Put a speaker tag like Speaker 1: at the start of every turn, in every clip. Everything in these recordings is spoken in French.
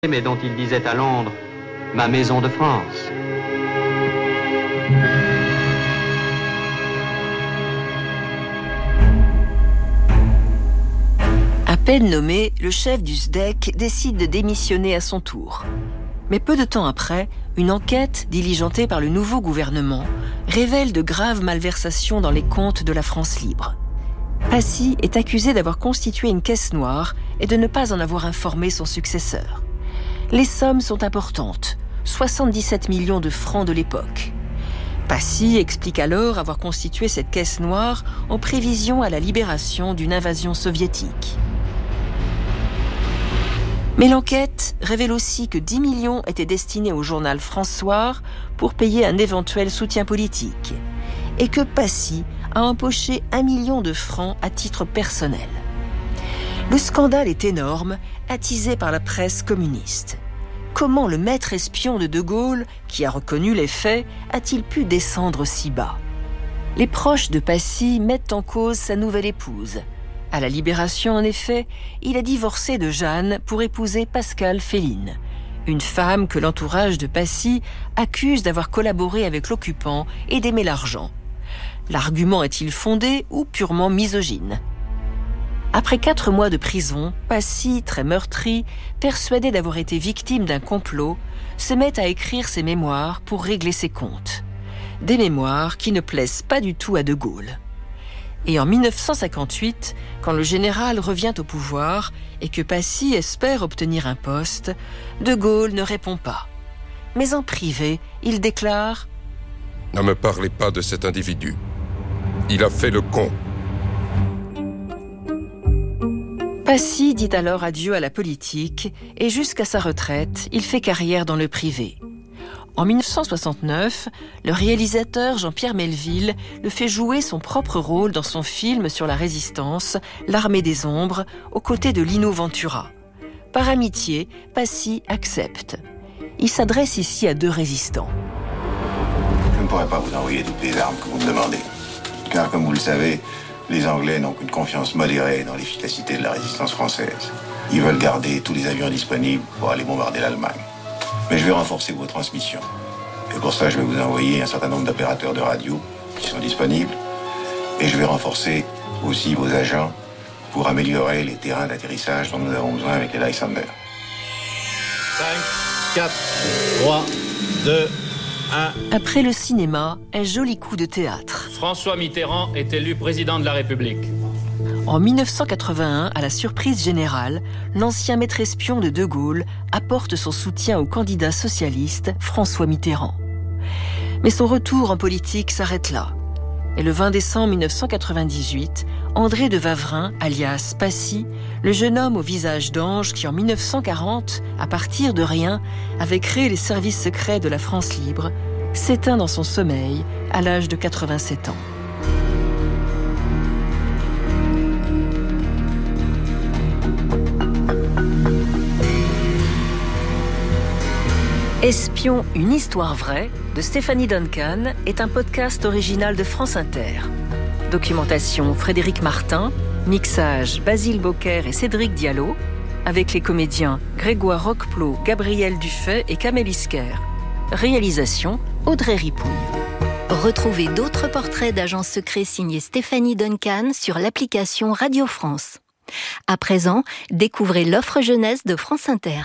Speaker 1: mais dont il disait à Londres « ma maison de France ».
Speaker 2: À peine nommé, le chef du SDEC décide de démissionner à son tour. Mais peu de temps après, une enquête diligentée par le nouveau gouvernement révèle de graves malversations dans les comptes de la France libre. Passy est accusé d'avoir constitué une caisse noire et de ne pas en avoir informé son successeur. Les sommes sont importantes, 77 millions de francs de l'époque. Passy explique alors avoir constitué cette caisse noire en prévision à la libération d'une invasion soviétique. Mais l'enquête révèle aussi que 10 millions étaient destinés au journal François pour payer un éventuel soutien politique et que Passy a empoché 1 million de francs à titre personnel. Le scandale est énorme, attisé par la presse communiste. Comment le maître espion de De Gaulle, qui a reconnu les faits, a-t-il pu descendre si bas ? Les proches de Passy mettent en cause sa nouvelle épouse. À la Libération, en effet, il a divorcé de Jeanne pour épouser Pascale Féline, une femme que l'entourage de Passy accuse d'avoir collaboré avec l'occupant et d'aimer l'argent. L'argument est-il fondé ou purement misogyne ? Après 4 mois de prison, Passy, très meurtri, persuadé d'avoir été victime d'un complot, se met à écrire ses mémoires pour régler ses comptes. Des mémoires qui ne plaisent pas du tout à De Gaulle. Et en 1958, quand le général revient au pouvoir et que Passy espère obtenir un poste, De Gaulle ne répond pas. Mais en privé, il déclare «
Speaker 3: Ne me parlez pas de cet individu. Il a fait le con. »
Speaker 2: Passy dit alors adieu à la politique et jusqu'à sa retraite, il fait carrière dans le privé. En 1969, le réalisateur Jean-Pierre Melville le fait jouer son propre rôle dans son film sur la résistance, L'Armée des Ombres, aux côtés de Lino Ventura. Par amitié, Passy accepte. Il s'adresse ici à 2 résistants.
Speaker 4: Je ne pourrais pas vous envoyer toutes les armes que vous me demandez, car comme vous le savez, les Anglais n'ont qu'une confiance modérée dans l'efficacité de la résistance française. Ils veulent garder tous les avions disponibles pour aller bombarder l'Allemagne. Mais je vais renforcer vos transmissions. Et pour ça, je vais vous envoyer un certain nombre d'opérateurs de radio qui sont disponibles. Et je vais renforcer aussi vos agents pour améliorer les terrains d'atterrissage dont nous avons besoin avec les Lysander.
Speaker 5: 5, 4, 3, 2, 1...
Speaker 2: Après le cinéma, un joli coup de théâtre.
Speaker 5: François Mitterrand est élu président de la République.
Speaker 2: En 1981, à la surprise générale, l'ancien maître espion de De Gaulle apporte son soutien au candidat socialiste François Mitterrand. Mais son retour en politique s'arrête là. Et le 20 décembre 1998, André de Wavrin, alias Passy, le jeune homme au visage d'ange qui en 1940, à partir de rien, avait créé les services secrets de la France libre, s'éteint dans son sommeil à l'âge de 87 ans. Espion, une histoire vraie de Stéphanie Duncan est un podcast original de France Inter. Documentation Frédéric Martin, mixage Basile Bocquer et Cédric Diallo, avec les comédiens Grégoire Roqueplot, Gabriel Dufay et Kamel Isker. Réalisation Audrey Ripouille.
Speaker 6: Retrouvez d'autres portraits d'agents secrets signés Stéphanie Duncan sur l'application Radio France. À présent, découvrez l'offre jeunesse de France Inter.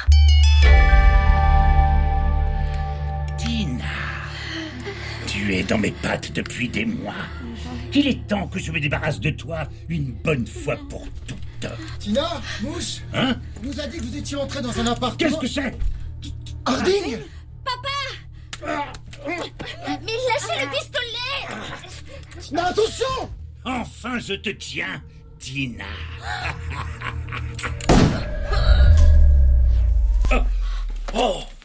Speaker 7: Tina, tu es dans mes pattes depuis des mois. Il est temps que je me débarrasse de toi une bonne fois pour toutes.
Speaker 8: Tina, Mouche,
Speaker 7: Hein ?
Speaker 8: on nous a dit que vous étiez entré dans un appartement.
Speaker 7: Qu'est-ce que c'est ?
Speaker 8: Harding ?
Speaker 9: Mais lâchez le pistolet!
Speaker 8: Tina, attention!
Speaker 7: Enfin, je te tiens, Tina. Oh.